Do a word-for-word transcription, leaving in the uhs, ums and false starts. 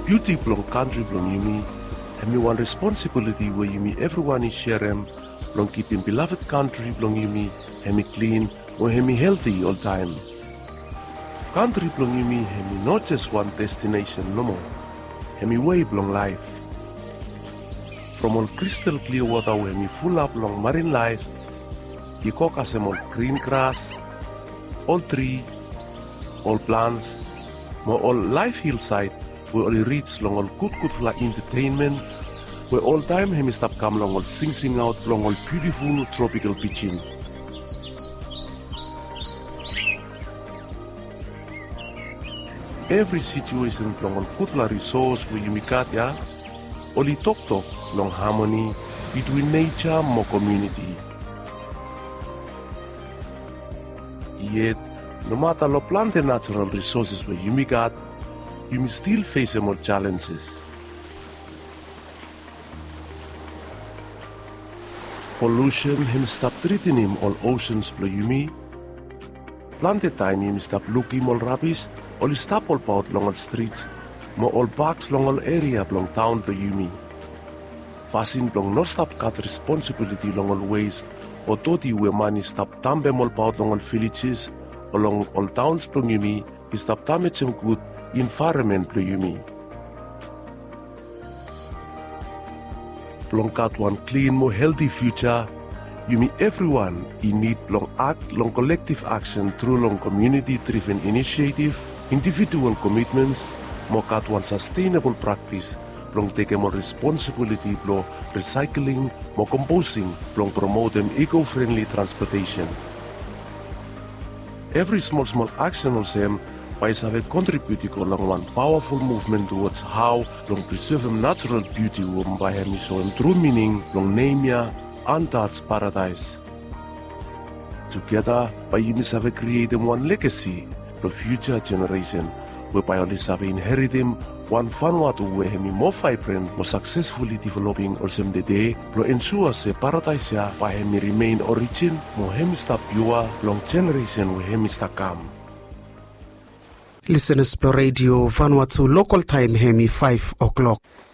beauty blong country blong yumi, hemi one responsibility where yumi everyone is sharing, blong keeping beloved country blong yumi, hemi clean or hemi healthy all time. Country blong yumi hemi not just one destination no more, hemi way blong life. From all crystal clear water where hemi full up long marine life, he cook as all green grass, all tree, all plants, more all life hillside, where all reach long all good good for entertainment, where all time hemi stop come long all sing sing out long all beautiful tropical beaching. Every situation long all good la resource where you got ya, only talk talk long harmony between nature and community. Yet, no matter lo plant the natural resources where you got, you may still face more challenges. Pollution him stop treating him all oceans blow you me. Plant time him stop looking all rubbish, all stop all out long all streets, more all bags long all area long town blow you me. Fasin long no stop cut responsibility long all waste, or toti where money stop tambe all out long all villages, along all towns blow you me, is stop damage some good environment blow you me. Long got one clean, more healthy future, you mean everyone in need long act, long collective action through long community-driven initiative, individual commitments, more got one sustainable practice, long take more responsibility, long recycling, more composing, long promote them eco-friendly transportation. Every small small action of them by have contributed along one powerful movement towards how long preserve natural beauty um by having so true meaning long name ya untouched paradise. Together by you have created one legacy for future generation, whereby only have inherited one Vanuatu where hemi more vibrant, more successfully developing also the day, to ensure se paradise ya by hemi remain origin, more hemi stop pure long generation where hemi stop come. Listeners per radio Vanuatu local time hemi five o'clock.